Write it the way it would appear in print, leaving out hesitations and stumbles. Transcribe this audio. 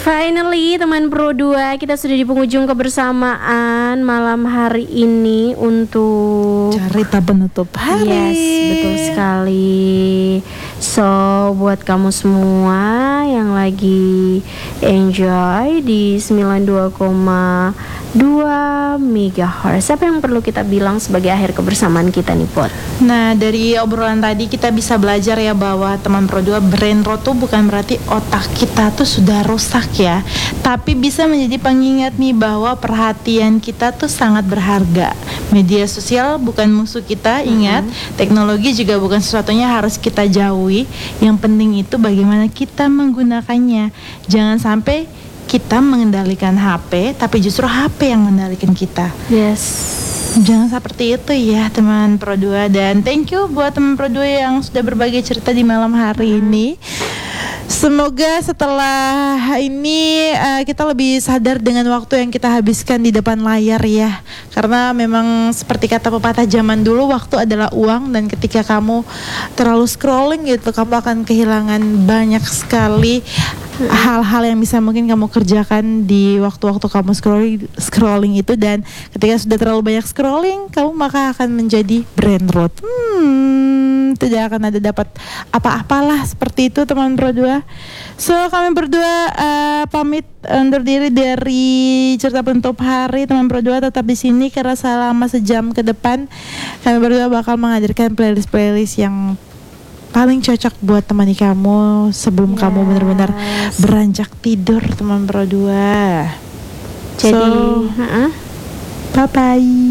Finally teman Pro 2, kita sudah di penghujung kebersamaan malam hari ini untuk cerita penutup hari. Yes, betul sekali. So, buat kamu semua yang lagi enjoy di 92,2 MHz, apa yang perlu kita bilang sebagai akhir kebersamaan kita nih, Pot? Nah, dari obrolan tadi kita bisa belajar ya bahwa teman Pro 2, brain rot tuh bukan berarti otak kita tuh sudah rusak ya, tapi bisa menjadi pengingat nih bahwa perhatian kita tuh sangat berharga. Media sosial bukan musuh kita, ingat. Teknologi juga bukan sesuatunya harus kita jauhi. Yang penting itu bagaimana kita menggunakannya. Jangan sampai kita mengendalikan HP, tapi justru HP yang mengendalikan kita. Yes. Jangan seperti itu ya teman Pro 2. Dan thank you buat teman Pro 2 yang sudah berbagi cerita di malam hari ini. Semoga setelah ini kita lebih sadar dengan waktu yang kita habiskan di depan layar ya. Karena memang seperti kata pepatah zaman dulu, waktu adalah uang. Dan ketika kamu terlalu scrolling gitu, kamu akan kehilangan banyak sekali hal-hal yang bisa mungkin kamu kerjakan di waktu-waktu kamu scrolling itu. Dan ketika sudah terlalu banyak scrolling, kamu maka akan menjadi brain rot. Tidak akan ada dapat apa-apalah seperti itu teman Pro 2. So kami berdua pamit undur diri dari cerita penutup hari. Teman Pro 2 tetap di sini karena selama sejam ke depan kami berdua bakal menghadirkan playlist yang paling cocok buat temani kamu sebelum kamu benar-benar beranjak tidur teman Pro 2. Jadi bye bye.